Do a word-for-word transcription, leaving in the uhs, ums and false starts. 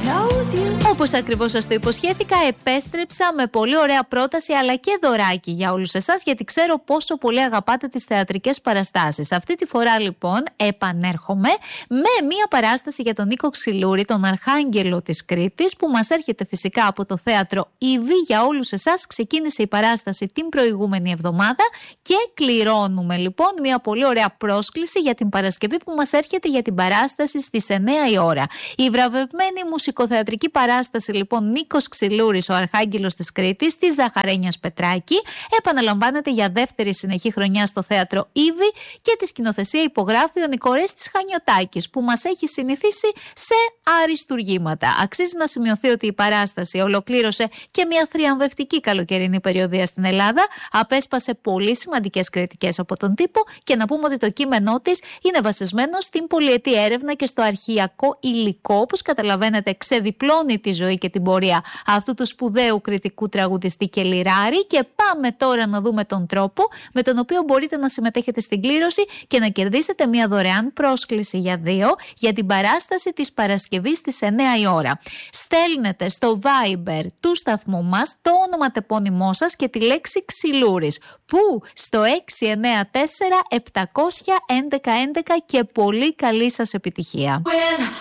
Όπως ακριβώς σας το υποσχέθηκα, επέστρεψα με πολύ ωραία πρόταση αλλά και δωράκι για όλους εσάς, γιατί ξέρω πόσο πολύ αγαπάτε τις θεατρικές παραστάσεις. Αυτή τη φορά λοιπόν επανέρχομαι με μία παράσταση για τον Νίκο Ξυλούρη, τον Αρχάγγελο της Κρήτης, που μας έρχεται φυσικά από το θέατρο Ήβη για όλους εσάς. Ξεκίνησε η παράσταση την προηγούμενη εβδομάδα και κληρώνουμε λοιπόν μία πολύ ωραία πρόσκληση για την Παρασκευή που μας έρχεται για την παράσταση στις εννέα η ώρα. Η βραβευμένη μουσικοθεατρική παράσταση λοιπόν Νίκος Ξυλούρης, ο Αρχάγγελος της Κρήτης, της Ζαχαρένιας Πετράκη, επαναλαμβάνεται για δεύτερη συνεχή χρονιά στο θέατρο Ήβη και τη σκηνοθεσία υπογράφει ο Νικορέστης Χανιωτάκης, που μας έχει συνηθίσει σε αριστουργήματα. Αξίζει να σημειωθεί ότι η παράσταση ολοκλήρωσε και μια θριαμβευτική καλοκαιρινή περιοδία στην Ελλάδα, απέσπασε πολύ σημαντικές κριτικές από τον τύπο και να πούμε ότι το κείμενό της είναι βασισμένο στην πολυετή έρευνα και στο αρχειακό υλικό. Όπως καταλαβαίνετε, ξεδιπλώνει τη ζωή και την πορεία αυτού του σπουδαίου κριτικού τραγουδιστή και λιράρη. Και πάμε τώρα να δούμε τον τρόπο με τον οποίο μπορείτε να συμμετέχετε στην κλήρωση και να κερδίσετε μια δωρεάν πρόσκληση για δύο για την παράσταση της Παρασκευής στις εννέα η ώρα. Στέλνετε στο Viber του σταθμού μας το όνομα τεπώνυμό σας και τη λέξη Ξυλούρης, που στο έξι εννέα τέσσερα επτακόσια έντεκα έντεκα, και πολύ καλή σας επιτυχία.